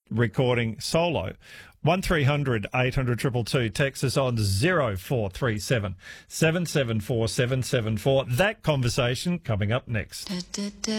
recording solo. 1300 800 222. Text us on 0437 774 774. That conversation coming up next.